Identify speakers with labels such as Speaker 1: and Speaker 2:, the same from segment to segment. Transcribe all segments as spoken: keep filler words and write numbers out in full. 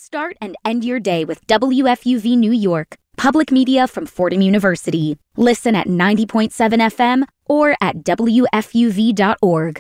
Speaker 1: Start and end your day with W F U V New York, public media from Fordham University. Listen at ninety point seven F M or at W F U V dot org.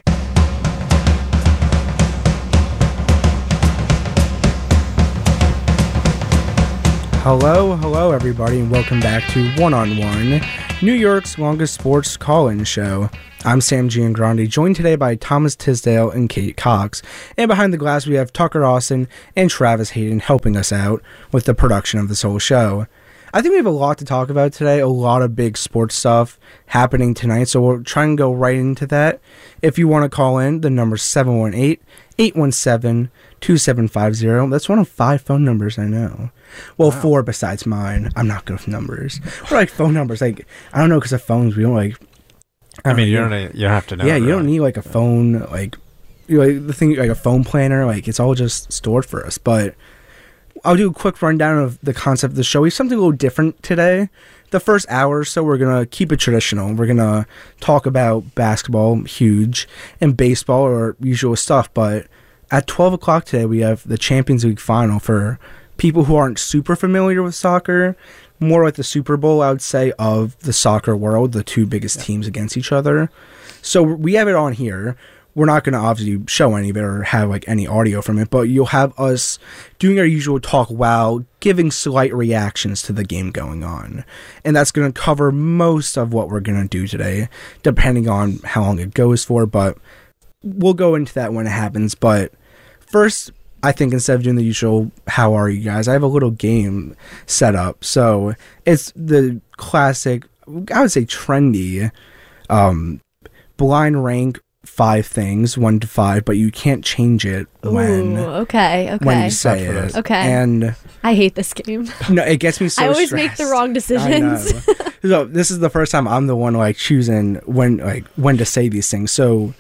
Speaker 2: Hello, hello everybody, and welcome back to One on One, New York's longest sports call-in show. I'm Sam Giangrande, joined today by Thomas Tisdale and Kate Cox. And behind the glass, we have Tucker Austin and Travis Hayden helping us out with the production of this whole show. I think we have a lot to talk about today, a lot of big sports stuff happening tonight, so we'll try and go right into that. If you want to call in, the number's seven one eight, eight one seven, two seven five zero. That's one of five phone numbers I know. Well, wow. Four besides mine. I'm not good with numbers. Or like phone numbers, like, I don't know, because of phones, we don't like...
Speaker 3: I, I mean, you don't need, you don't have to know.
Speaker 2: Yeah, you
Speaker 3: really.
Speaker 2: don't need like a phone, like, you know, like the thing, like a phone planner. Like, it's all just stored for us. But I'll do a quick rundown of the concept of the show. We have something a little different today. The first hour or so, we're gonna keep it traditional. We're gonna talk about basketball, huge, and baseball, or usual stuff. But at twelve o'clock today, we have the Champions League final for people who aren't super familiar with soccer. More like the Super Bowl, I would say, of the soccer world, the two biggest yeah. teams against each other. So we have it on here. We're not going to obviously show any of it or have like any audio from it, but you'll have us doing our usual talk while giving slight reactions to the game going on. And that's going to cover most of what we're going to do today, depending on how long it goes for, but we'll go into that when it happens. But first, I think instead of doing the usual, how are you guys, I have a little game set up. So it's the classic, I would say trendy, um, blind rank five things, one to five, but you can't change it when,
Speaker 4: Ooh, okay, okay.
Speaker 2: when you say it.
Speaker 4: Okay.
Speaker 2: And
Speaker 4: I hate this game.
Speaker 2: No, it gets me so
Speaker 4: I always
Speaker 2: stressed.
Speaker 4: make the wrong decisions.
Speaker 2: So this is the first time I'm the one like choosing when like when to say these things. So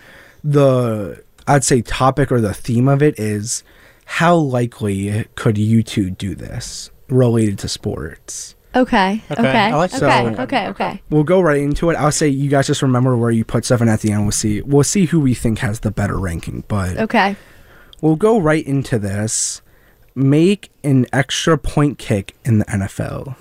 Speaker 2: the, I'd say topic or the theme of it is, how likely could you two do this related to sports?
Speaker 4: Okay, okay, okay,
Speaker 3: I like
Speaker 4: okay,
Speaker 2: so,
Speaker 4: okay, okay.
Speaker 2: We'll go right into it. I'll say you guys just remember where you put stuff, and at the end we'll see we'll see who we think has the better ranking. But
Speaker 4: okay,
Speaker 2: we'll go right into this. Make an extra point kick in the N F L.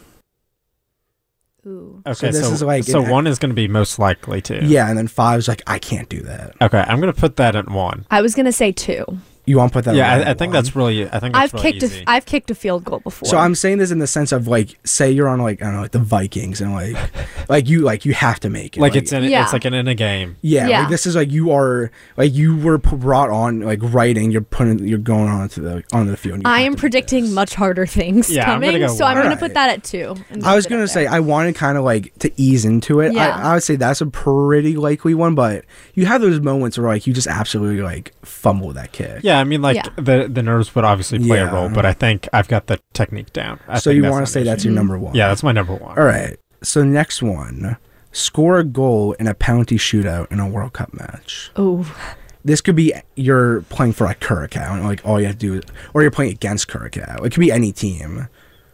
Speaker 4: Ooh.
Speaker 3: Okay,
Speaker 2: so this
Speaker 3: so,
Speaker 2: is like
Speaker 3: so
Speaker 2: an,
Speaker 3: one is going to be most likely to.
Speaker 2: Yeah, and then five is like, I can't do that.
Speaker 3: Okay, I'm going to put that at one.
Speaker 4: I was gonna say two.
Speaker 2: You want to put that?
Speaker 3: Yeah,
Speaker 2: at
Speaker 3: I, I think
Speaker 2: one?
Speaker 3: that's really. I think that's
Speaker 4: I've
Speaker 3: really
Speaker 4: kicked
Speaker 3: easy.
Speaker 4: a I've kicked a field goal before.
Speaker 2: So I'm saying this in the sense of like, say you're on like I don't know, like the Vikings, and like, like you like you have to make it.
Speaker 3: Like, like it's in
Speaker 4: yeah.
Speaker 3: it's like an in a game.
Speaker 2: Yeah,
Speaker 4: yeah.
Speaker 2: Like this is like you are like you were brought on like writing. You're putting you're going on to the onto the field.
Speaker 4: I am predicting much harder things
Speaker 3: Yeah, I'm
Speaker 4: coming,
Speaker 3: gonna go
Speaker 4: so I'm
Speaker 2: one.
Speaker 4: gonna
Speaker 2: Alright.
Speaker 4: put that at two.
Speaker 2: I was gonna say I wanted kind of like to ease into it.
Speaker 4: Yeah.
Speaker 2: I, I would say that's a pretty likely one, but you have those moments where like you just absolutely like fumble that kick.
Speaker 3: Yeah, I mean, like
Speaker 4: Yeah.
Speaker 3: the the nerves would obviously play
Speaker 2: Yeah.
Speaker 3: a role, but I think I've got the technique down. I
Speaker 2: So
Speaker 3: think
Speaker 2: you
Speaker 3: that's
Speaker 2: want
Speaker 3: not
Speaker 2: to say
Speaker 3: an
Speaker 2: that's
Speaker 3: issue.
Speaker 2: your number one?
Speaker 3: Yeah, that's my number one.
Speaker 2: All right. So next one, score a goal in a penalty shootout in a World Cup match.
Speaker 4: Oh,
Speaker 2: This could be you're playing for like Curacao, and like all you have to do is, or you're playing against Curacao. It could be any team.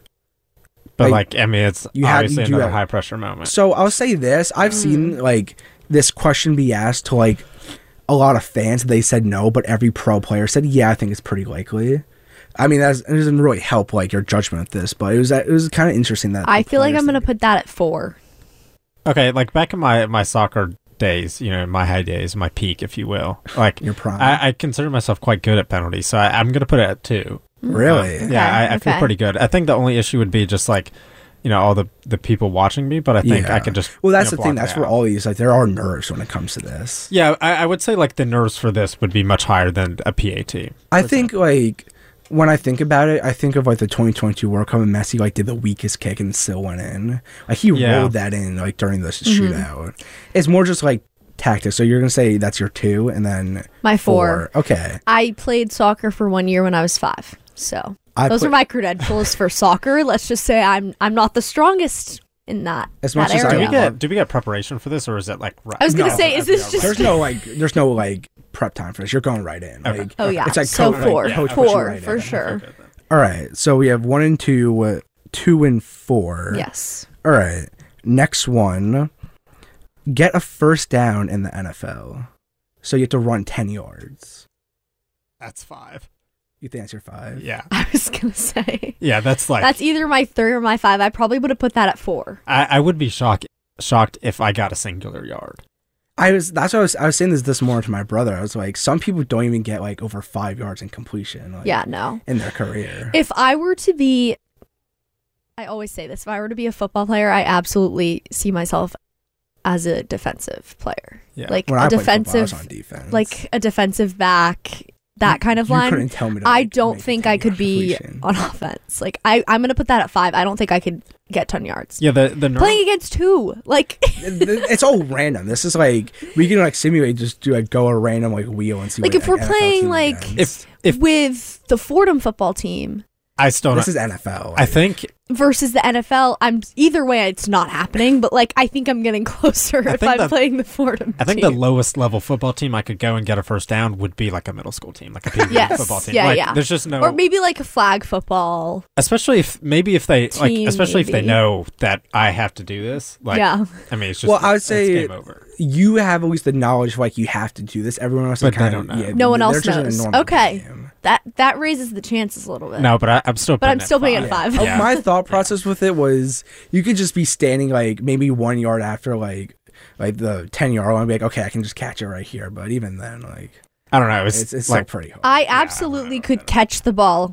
Speaker 3: But
Speaker 2: Like,
Speaker 3: like, I mean, it's
Speaker 2: you have-
Speaker 3: obviously
Speaker 2: you do
Speaker 3: another
Speaker 2: have-
Speaker 3: high pressure moment.
Speaker 2: So I'll say this: I've seen like this question be asked to like a lot of fans. They said no, but every pro player said, "Yeah, I think it's pretty likely." I mean, that's, it doesn't really help like your judgment of this, but it was it was kind of interesting that
Speaker 4: I
Speaker 2: the
Speaker 4: feel like
Speaker 2: players
Speaker 4: I'm gonna
Speaker 2: think-
Speaker 4: put that at four.
Speaker 3: Okay, like back in my my soccer days, you know, my high days, my peak, if you will. Like
Speaker 2: your prime.
Speaker 3: I, I consider myself quite good at penalties, so I, I'm going to put it at two.
Speaker 2: Really?
Speaker 3: Um, yeah, I, I feel
Speaker 4: okay.
Speaker 3: pretty good. I think the only issue would be just like, you know, all the, the people watching me, but I think
Speaker 2: Yeah.
Speaker 3: I could just.
Speaker 2: Well, that's
Speaker 3: you
Speaker 2: the
Speaker 3: know,
Speaker 2: thing.
Speaker 3: block
Speaker 2: That's
Speaker 3: it
Speaker 2: where
Speaker 3: out.
Speaker 2: all these like there are nerves when it comes to this.
Speaker 3: Yeah, I, I would say like the nerves for this would be much higher than a P A T.
Speaker 2: I think like when I think about it, I think of like the twenty twenty-two World Cup and Messi like did the weakest kick and still went in. Like he
Speaker 3: Yeah.
Speaker 2: rolled that in like during this
Speaker 4: Mhm.
Speaker 2: shootout. It's more just like tactics. So you're gonna say that's your two, and then
Speaker 4: My four.
Speaker 2: four. Okay.
Speaker 4: I played soccer for one year when I was five, so
Speaker 2: I
Speaker 4: those
Speaker 2: put-
Speaker 4: are my credentials for soccer. Let's just say I'm I'm not the strongest in that.
Speaker 2: As
Speaker 4: that
Speaker 2: much as I
Speaker 3: Do we
Speaker 4: area.
Speaker 2: love-
Speaker 3: get do we get preparation for this, or is it like? Right?
Speaker 4: I was gonna
Speaker 2: No.
Speaker 4: say, is this just?
Speaker 2: There's no like there's no like prep time for this. You're going right in.
Speaker 3: Okay.
Speaker 2: Like
Speaker 4: Oh yeah,
Speaker 2: it's like
Speaker 4: so
Speaker 2: coach-
Speaker 4: four,
Speaker 2: like, coach puts you
Speaker 4: four
Speaker 2: right in.
Speaker 4: for sure.
Speaker 2: All right. So we have one and two, uh, two and four.
Speaker 4: Yes.
Speaker 2: All right. Next one. Get a first down in the N F L. So you have to run ten yards.
Speaker 3: That's five.
Speaker 2: You think that's your five?
Speaker 3: Yeah.
Speaker 4: I was gonna say
Speaker 3: Yeah, that's like
Speaker 4: that's either my three or my five. I probably would have put that at four.
Speaker 3: I, I would be shocked shocked if I got a singular yard.
Speaker 2: I was. That's what I was. I was saying this this morning to my brother. I was like, some people don't even get like over five yards in completion. Like,
Speaker 4: Yeah, no.
Speaker 2: in their career.
Speaker 4: If I were to be, I always say this, if I were to be a football player, I absolutely see myself as a defensive player.
Speaker 3: Yeah.
Speaker 4: Like
Speaker 2: when
Speaker 4: a
Speaker 2: I played football, I was
Speaker 4: defensive,
Speaker 2: on defense.
Speaker 4: like a defensive back, that kind of
Speaker 2: You
Speaker 4: line.
Speaker 2: couldn't tell me to,
Speaker 4: I
Speaker 2: like,
Speaker 4: don't
Speaker 2: make a
Speaker 4: think
Speaker 2: ten
Speaker 4: I could
Speaker 2: yard
Speaker 4: be
Speaker 2: completion.
Speaker 4: on offense. Like I, I'm gonna put that at five. I don't think I could get ten yards.
Speaker 3: Yeah, the the neuro-
Speaker 4: Playing against two, like
Speaker 2: It's all random. This is like we can like simulate, just do like go a random like wheel and see.
Speaker 4: Like,
Speaker 2: what
Speaker 4: if we're
Speaker 2: N F L
Speaker 4: playing,
Speaker 2: team
Speaker 4: like,
Speaker 2: against.
Speaker 3: if if
Speaker 4: with the Fordham football team
Speaker 3: I still
Speaker 2: this
Speaker 3: don't,
Speaker 2: is N F L.
Speaker 3: I
Speaker 2: like,
Speaker 3: think
Speaker 4: versus the N F L, I'm either way it's not happening. But like I think I'm getting closer
Speaker 3: I
Speaker 4: if
Speaker 3: think
Speaker 4: I'm
Speaker 3: the-
Speaker 4: playing the Fordham.
Speaker 3: I think
Speaker 4: team.
Speaker 3: the lowest level football team I could go and get a first down would be like a middle school team, like a P V
Speaker 4: Yes.
Speaker 3: football team.
Speaker 4: Yeah,
Speaker 3: like,
Speaker 4: yeah.
Speaker 3: There's just no,
Speaker 4: or maybe like a flag football.
Speaker 3: especially if maybe if they like,
Speaker 4: Team,
Speaker 3: especially if they
Speaker 4: maybe.
Speaker 3: know that I have to do this. Like,
Speaker 4: Yeah.
Speaker 3: I mean, it's just
Speaker 2: Well, I would
Speaker 3: it's
Speaker 2: say
Speaker 3: game over.
Speaker 2: you have at least the knowledge, like you have to do this. Everyone else,
Speaker 3: But
Speaker 2: kind
Speaker 3: they
Speaker 2: of,
Speaker 3: don't know.
Speaker 2: yeah,
Speaker 4: No one
Speaker 2: they're
Speaker 4: else
Speaker 2: just in a
Speaker 4: knows.
Speaker 2: normal
Speaker 4: Okay.
Speaker 2: game.
Speaker 4: That that raises the chances a little bit.
Speaker 3: No, but I, I'm still.
Speaker 4: But I'm
Speaker 3: putting it
Speaker 4: still putting it
Speaker 3: five.
Speaker 4: at five.
Speaker 2: Oh,
Speaker 3: Yeah.
Speaker 2: my thought process with it was you could just be standing like maybe one yard after like like the ten yard line, and be like, okay, I can just catch it right here. But even then, like
Speaker 3: I don't know. It's,
Speaker 2: it's it's
Speaker 3: like
Speaker 2: still pretty hard.
Speaker 4: I absolutely could catch the ball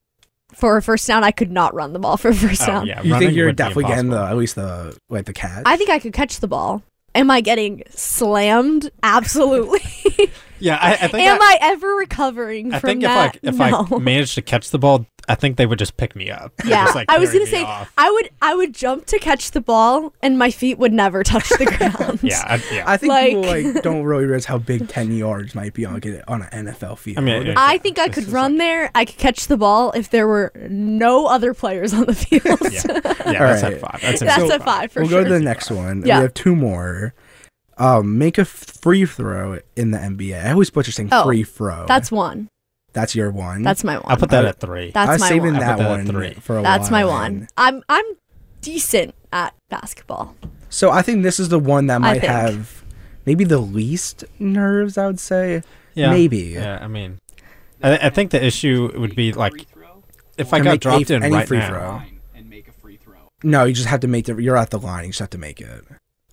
Speaker 4: for a first down. I could not run the ball for a first
Speaker 3: oh,
Speaker 4: down.
Speaker 3: yeah,
Speaker 2: you
Speaker 3: running
Speaker 2: think you're
Speaker 3: would be
Speaker 2: definitely getting the
Speaker 3: impossible.
Speaker 2: at least the like the catch?
Speaker 4: I think I could catch the ball. Am I getting slammed? Absolutely.
Speaker 3: Yeah, I, I think.
Speaker 4: Am
Speaker 3: I,
Speaker 4: I ever recovering
Speaker 3: I
Speaker 4: from
Speaker 3: think if
Speaker 4: that?
Speaker 3: I if
Speaker 4: no.
Speaker 3: I managed to catch the ball, I think they would just pick me up. They'd
Speaker 4: Yeah,
Speaker 3: just, like,
Speaker 4: I was
Speaker 3: carry
Speaker 4: gonna
Speaker 3: me
Speaker 4: say
Speaker 3: off.
Speaker 4: I would I would jump to catch the ball and my feet would never touch the ground.
Speaker 3: Yeah, I, yeah.
Speaker 2: I think
Speaker 4: like-
Speaker 2: people like don't really realize how big ten yards might be on like, on an N F L field.
Speaker 3: I mean, it-
Speaker 4: I think I
Speaker 3: This
Speaker 4: could
Speaker 3: is
Speaker 4: run there. I could catch the ball if there were no other players on the field.
Speaker 3: yeah, yeah,
Speaker 2: All
Speaker 3: that's
Speaker 2: right.
Speaker 3: at five. That's,
Speaker 4: That's
Speaker 3: a
Speaker 4: a five for
Speaker 2: we'll
Speaker 4: sure.
Speaker 2: go to the next one.
Speaker 4: Yeah.
Speaker 2: We have two more. Um, make a free throw in the N B A. I always butcher saying
Speaker 4: Oh,
Speaker 2: free throw.
Speaker 4: That's one.
Speaker 2: that's your one.
Speaker 4: That's my one.
Speaker 3: I'll put that
Speaker 2: I-
Speaker 3: at three.
Speaker 4: That's
Speaker 2: I was
Speaker 4: my
Speaker 2: saving
Speaker 4: one.
Speaker 3: I put
Speaker 2: that
Speaker 3: that at
Speaker 2: one
Speaker 3: three.
Speaker 2: for a
Speaker 4: That's
Speaker 2: while.
Speaker 4: my one. I'm I'm decent at basketball.
Speaker 2: So I think this is the one that might
Speaker 4: think.
Speaker 2: have maybe the least nerves. I would say.
Speaker 3: Yeah,
Speaker 2: Maybe.
Speaker 3: Yeah, I mean, I, I think the issue would be like if I
Speaker 2: Can
Speaker 3: got
Speaker 2: make
Speaker 3: dropped
Speaker 2: a-
Speaker 3: in
Speaker 2: any
Speaker 3: right
Speaker 2: free
Speaker 3: now.
Speaker 2: throw.
Speaker 5: and make a free throw.
Speaker 2: No, you just have to make the. You're at the line. You just have to make it.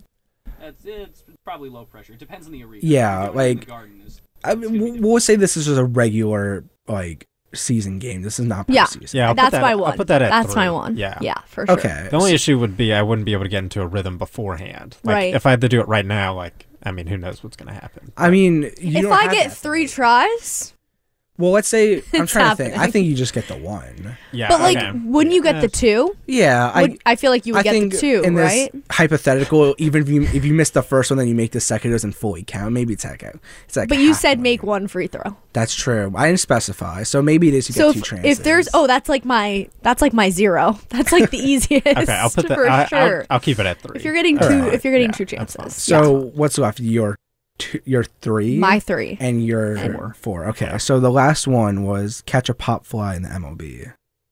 Speaker 5: That's it's probably low pressure. It depends on the arena.
Speaker 2: Yeah,
Speaker 5: If you're doing it in
Speaker 2: like-
Speaker 5: the garden is,
Speaker 2: I
Speaker 5: it's
Speaker 2: mean,
Speaker 5: gonna be
Speaker 2: we'll,
Speaker 5: different.
Speaker 2: we'll say this is just a regular like season game. This is not
Speaker 4: Yeah.
Speaker 2: postseason.
Speaker 3: Yeah, I'll
Speaker 4: That's
Speaker 3: put that,
Speaker 4: my one.
Speaker 3: I'll put that at
Speaker 4: That's
Speaker 3: three.
Speaker 4: my one.
Speaker 3: Yeah.
Speaker 4: Yeah, for sure.
Speaker 2: Okay.
Speaker 3: The only issue would be I wouldn't be able to get into a rhythm beforehand. Like
Speaker 4: Right.
Speaker 3: if I had to do it right now, like I mean, who knows what's gonna happen?
Speaker 2: I mean, you
Speaker 4: If
Speaker 2: don't
Speaker 4: I
Speaker 2: have
Speaker 4: get
Speaker 2: that,
Speaker 4: three
Speaker 2: though.
Speaker 4: tries,
Speaker 2: Well, let's say I'm
Speaker 4: It's
Speaker 2: trying to think. I
Speaker 4: happening.
Speaker 2: think you just get the one.
Speaker 3: Yeah,
Speaker 4: but like,
Speaker 3: okay.
Speaker 4: wouldn't you get
Speaker 3: Yeah.
Speaker 4: the two?
Speaker 2: Yeah, I.
Speaker 4: Would, I feel like you would
Speaker 2: I
Speaker 4: get
Speaker 2: think
Speaker 4: the two,
Speaker 2: in
Speaker 4: right?
Speaker 2: this hypothetical, even if you if you miss the first one, then you make the second, it doesn't fully count. Maybe it's like a, it's like.
Speaker 4: But you
Speaker 2: half
Speaker 4: said
Speaker 2: one.
Speaker 4: make one free throw.
Speaker 2: That's true. I didn't specify, so maybe it is you
Speaker 4: So
Speaker 2: get two
Speaker 4: if,
Speaker 2: chances.
Speaker 4: if there's oh, that's like my that's like my zero. That's like the easiest.
Speaker 3: okay, I'll put that.
Speaker 4: for
Speaker 3: I,
Speaker 4: sure.
Speaker 3: I'll, I'll keep it at three.
Speaker 4: if you're getting two,
Speaker 2: Alright.
Speaker 4: if you're getting
Speaker 3: Yeah,
Speaker 4: two
Speaker 3: that's fine.
Speaker 4: chances,
Speaker 2: so what's left? Your two, your three,
Speaker 4: yeah. my three.
Speaker 2: and your
Speaker 4: Four.
Speaker 2: four. Okay,
Speaker 3: Yeah.
Speaker 2: so the last one was catch a pop fly in the M L B.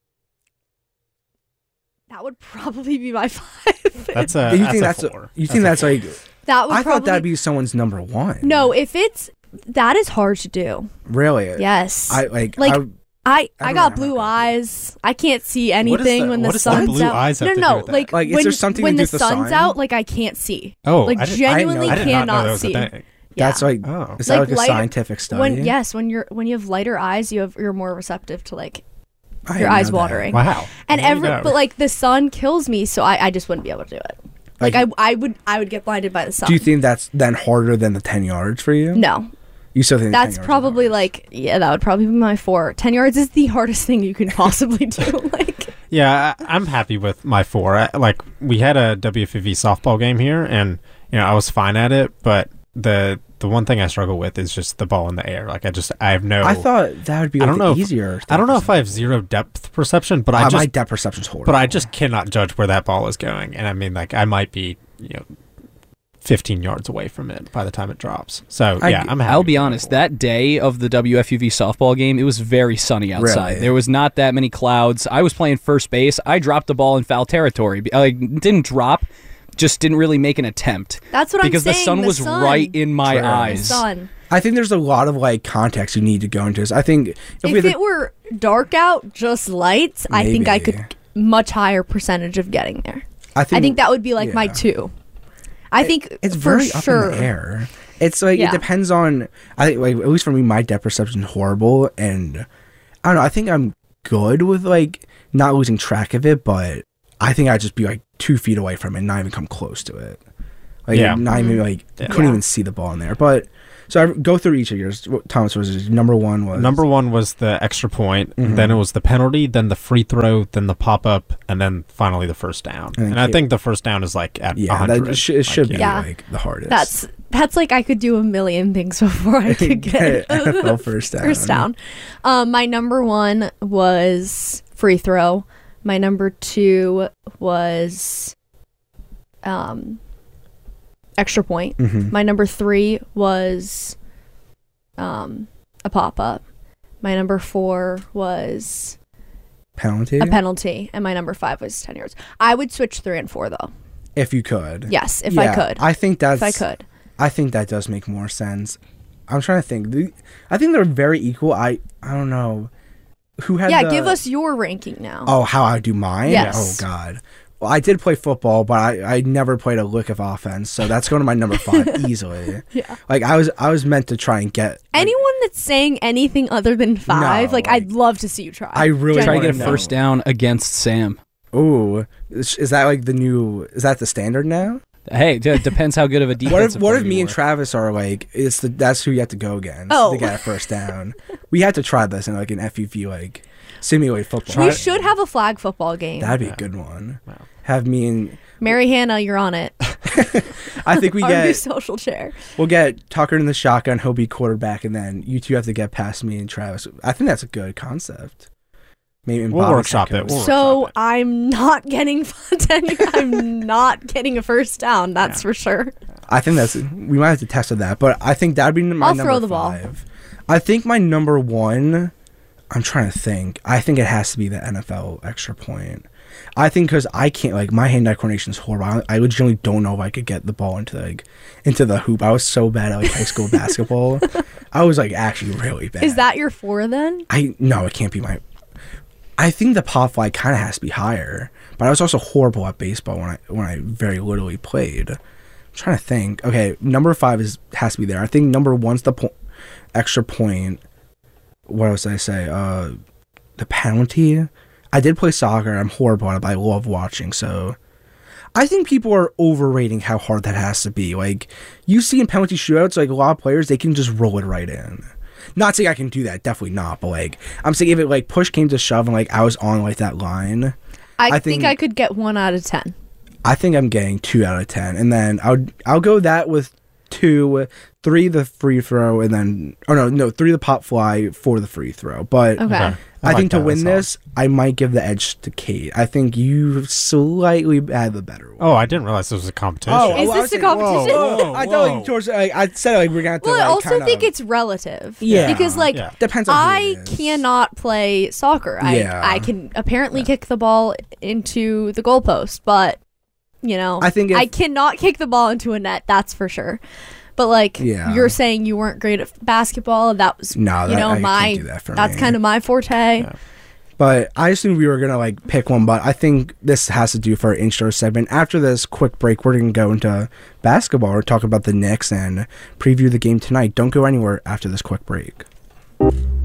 Speaker 4: That would probably be my five.
Speaker 3: that's a.
Speaker 2: you
Speaker 3: that's
Speaker 2: think
Speaker 3: a
Speaker 2: that's a-
Speaker 3: four.
Speaker 2: you think
Speaker 3: That's
Speaker 2: that's
Speaker 3: a
Speaker 2: like?
Speaker 4: that would
Speaker 2: I
Speaker 4: probably
Speaker 2: thought that'd be someone's number one.
Speaker 4: no. If it's that is hard to do.
Speaker 2: really.
Speaker 4: Yes.
Speaker 2: I like.
Speaker 4: Like,
Speaker 2: I,
Speaker 4: I, I
Speaker 2: Everyone
Speaker 4: got
Speaker 2: have
Speaker 4: blue
Speaker 2: that.
Speaker 4: eyes. I can't see
Speaker 3: What is
Speaker 4: anything
Speaker 3: that-
Speaker 4: when the
Speaker 3: what does the
Speaker 4: sun's
Speaker 3: blue
Speaker 4: out.
Speaker 3: eyes have
Speaker 4: no,
Speaker 3: to
Speaker 4: no,
Speaker 3: do with that?
Speaker 4: like,
Speaker 2: Like, is
Speaker 4: when,
Speaker 2: there something
Speaker 4: when
Speaker 2: to do
Speaker 4: the
Speaker 2: with the
Speaker 4: sun's
Speaker 2: sun?
Speaker 4: out, like I can't see.
Speaker 3: Oh,
Speaker 4: like
Speaker 3: I didn't-
Speaker 4: genuinely
Speaker 3: I did not know
Speaker 4: cannot
Speaker 3: that was a
Speaker 4: see.
Speaker 3: thing.
Speaker 2: that's
Speaker 4: Yeah.
Speaker 2: like.
Speaker 3: Oh.
Speaker 2: Is that
Speaker 4: Like
Speaker 2: like, a
Speaker 4: lighter-
Speaker 2: scientific study?
Speaker 4: when yes, when you're when you have lighter eyes, you have you're more receptive to like
Speaker 2: I
Speaker 4: your
Speaker 2: didn't
Speaker 4: eyes
Speaker 2: know that.
Speaker 4: watering.
Speaker 3: Wow.
Speaker 4: And
Speaker 3: There you
Speaker 4: every
Speaker 3: go.
Speaker 4: but like the sun kills me, so I, I just wouldn't be able to do it. Like,
Speaker 2: Like-
Speaker 4: I I would I would get blinded by the sun.
Speaker 2: Do you think that's then harder than the ten yards for you?
Speaker 4: No,
Speaker 2: You still think the ten
Speaker 4: that's
Speaker 2: yards is
Speaker 4: probably
Speaker 2: harder?
Speaker 4: like yeah, that would probably be my four. Ten yards is the hardest thing you can possibly do. Like
Speaker 3: Yeah, I, I'm happy with my four. I, like we had a W F V softball game here, and you know I was fine at it, but the the one thing I struggle with is just the ball in the air. Like I just I have no.
Speaker 2: I thought that would be
Speaker 3: I
Speaker 2: like
Speaker 3: don't
Speaker 2: the
Speaker 3: know if-
Speaker 2: easier.
Speaker 3: I don't know if I have zero depth perception, but I
Speaker 2: Uh,
Speaker 3: just
Speaker 2: my depth perception's horrible.
Speaker 3: but I just cannot judge where that ball is going, and I mean like I might be you know fifteen yards away from it by the time it drops. So
Speaker 2: I
Speaker 3: yeah,
Speaker 2: g-
Speaker 3: I'm happy.
Speaker 6: I'll
Speaker 3: with
Speaker 6: be
Speaker 3: my
Speaker 6: honest,
Speaker 3: four.
Speaker 6: that day of the W F U V softball game, it was very sunny outside.
Speaker 2: Really?
Speaker 6: There was not that many clouds. I was playing first base. I dropped the ball in foul territory. Like, it didn't drop. just didn't really make an attempt.
Speaker 4: That's what I'm saying.
Speaker 6: Because the sun was
Speaker 4: sun.
Speaker 6: right in my
Speaker 2: True.
Speaker 4: The
Speaker 6: eyes.
Speaker 4: sun.
Speaker 2: I think there's a lot of like context you need to go into this. I think if,
Speaker 4: If,
Speaker 2: we had
Speaker 4: it
Speaker 2: to-
Speaker 4: were dark out, just lights, I think I
Speaker 2: Maybe.
Speaker 4: could much higher percentage of getting there.
Speaker 2: I think
Speaker 4: I think that would be like my
Speaker 2: yeah.
Speaker 4: two. I think
Speaker 2: it's
Speaker 4: for
Speaker 2: very
Speaker 4: sure.
Speaker 2: up in the air. It's like
Speaker 4: Yeah.
Speaker 2: it depends on. I think like at least for me, my depth perception is horrible, and I don't know. I think I'm good with like not losing track of it, but I think I'd just be like two feet away from it, and not even come close to it. Like
Speaker 3: Yeah.
Speaker 2: not even like
Speaker 3: Yeah.
Speaker 2: couldn't
Speaker 4: Yeah.
Speaker 2: even see the ball in there. But so I go through each of yours. What- Thomas was yours? Number one was
Speaker 3: Number one was the extra point,
Speaker 2: Mhm.
Speaker 3: then it was the penalty, then the free throw, then the pop up, and then finally the first down.
Speaker 2: And then
Speaker 3: And I
Speaker 2: Kate-
Speaker 3: think the first down is like at
Speaker 2: Yeah,
Speaker 3: one hundred.
Speaker 2: that sh- it should
Speaker 3: Like,
Speaker 2: be
Speaker 4: yeah.
Speaker 2: like the hardest.
Speaker 4: That's that's like I could do a million things before I could get
Speaker 2: N F L first down.
Speaker 4: first down. Um, my number one was free throw. My number two was um, extra point.
Speaker 2: Mhm.
Speaker 4: My number three was um, a pop up. My number four was
Speaker 2: Penalty
Speaker 4: a penalty, and my number five was ten yards. I would switch three and four though.
Speaker 2: if you could.
Speaker 4: Yes, if I
Speaker 2: Yeah,
Speaker 4: could.
Speaker 2: I think that's.
Speaker 4: if I could.
Speaker 2: I think that does make more sense. I'm trying to think. The- I think they're very equal. I I don't know who had.
Speaker 4: Yeah,
Speaker 2: the-
Speaker 4: give us your ranking now.
Speaker 2: Oh, how I do mine?
Speaker 4: Yes.
Speaker 2: Oh God. Well, I did play football, but I, I never played a lick of offense, so that's going to my number five easily.
Speaker 4: Yeah.
Speaker 2: Like I was I was meant to try and get. Like,
Speaker 4: Anyone that's saying anything other than five,
Speaker 2: No,
Speaker 4: like,
Speaker 2: like-
Speaker 4: I'd love to see you try.
Speaker 2: I really
Speaker 6: Try to
Speaker 2: wanna
Speaker 6: get a
Speaker 2: know.
Speaker 6: first down against Sam.
Speaker 2: Ooh, is, is that like the new? Is that the standard now?
Speaker 6: Hey, it depends how good of a defense.
Speaker 2: What if what if me and Travis are like it's the that's who you have to go against
Speaker 4: Oh.
Speaker 2: to get a first down? We had to try this in like an F U V like simulate football.
Speaker 4: we should have a flag football game.
Speaker 2: That'd be
Speaker 3: Yeah.
Speaker 2: a good one.
Speaker 3: Wow.
Speaker 2: Have me and
Speaker 4: Mary Hannah, you're on it.
Speaker 2: I think we
Speaker 4: Our new
Speaker 2: get
Speaker 4: social chair.
Speaker 2: we'll get Tucker in the shotgun. He'll be quarterback, and then you two have to get past me and Travis. I think that's a good concept. Maybe in
Speaker 3: We'll
Speaker 2: Bobby's
Speaker 3: workshop
Speaker 2: head
Speaker 3: it.
Speaker 2: coach.
Speaker 3: We'll
Speaker 4: So
Speaker 3: workshop it.
Speaker 4: I'm not getting ten. I'm not getting a first down. That's
Speaker 3: Yeah.
Speaker 4: for sure.
Speaker 2: I think that's we might have to test with that, but I think that'd be my
Speaker 4: I'll
Speaker 2: number
Speaker 4: throw the ball.
Speaker 2: five. I think my number one. I'm trying to think. I think it has to be the N F L extra point. I think because I can't like my hand-eye coordination is horrible. I, I legitimately don't know if I could get the ball into like into the hoop. I was so bad at like high school basketball. I was like actually really bad.
Speaker 4: Is that your four then?
Speaker 2: I no, it can't be my. I think the pop fly kind of has to be higher, but I was also horrible at baseball when I when I very literally played. I'm trying to think. Okay, number five is has to be there. I think number one's the po- extra point. What else did I say? Uh, the penalty. I did play soccer. I'm horrible at it, but I love watching. So, I think people are overrating how hard that has to be. Like you see in penalty shootouts, like a lot of players, they can just roll it right in. Not saying I can do that, definitely not. But like I'm saying, if it like push came to shove and like I was on like that line,
Speaker 4: I,
Speaker 2: I
Speaker 4: think,
Speaker 2: think-
Speaker 4: I could get one out of ten.
Speaker 2: I think I'm getting two out of ten, and then I'll I'll go that with two, three the free throw, and then oh no no three the pop fly, four the free throw. But
Speaker 4: Okay.
Speaker 3: Okay.
Speaker 2: I,
Speaker 3: like
Speaker 2: think to
Speaker 3: that.
Speaker 2: win
Speaker 3: That's
Speaker 2: this, I might give the edge to Kate. I think you slightly had the better one.
Speaker 3: Oh, I didn't realize this was a competition.
Speaker 4: Is
Speaker 2: I
Speaker 4: this
Speaker 2: was
Speaker 4: a
Speaker 2: like,
Speaker 4: competition?
Speaker 3: whoa, whoa,
Speaker 2: I thought
Speaker 3: whoa.
Speaker 2: like George, like, I said like we're gonna have to.
Speaker 4: Well, I
Speaker 2: like,
Speaker 4: also
Speaker 2: kinda-
Speaker 4: think it's relative.
Speaker 2: Yeah.
Speaker 4: Because like
Speaker 3: Yeah.
Speaker 2: depends on who
Speaker 4: I
Speaker 2: it is.
Speaker 4: cannot play soccer. I
Speaker 2: Yeah.
Speaker 4: I can apparently kick the ball into the goalpost, but you know,
Speaker 2: I think if-
Speaker 4: I cannot kick the ball into a net. That's for sure. But like
Speaker 2: Yeah.
Speaker 4: you're saying, you weren't great at basketball. That was
Speaker 2: No,
Speaker 4: you
Speaker 2: that-
Speaker 4: know
Speaker 2: I can't
Speaker 4: my
Speaker 2: do that for
Speaker 4: that's
Speaker 2: me.
Speaker 4: kind of my forte.
Speaker 3: Yeah.
Speaker 2: But I assumed we were gonna like pick one, but I think this has to do for our intro segment. After this quick break, we're gonna go into basketball or talk about the Knicks and preview the game tonight. Don't go anywhere after this quick break.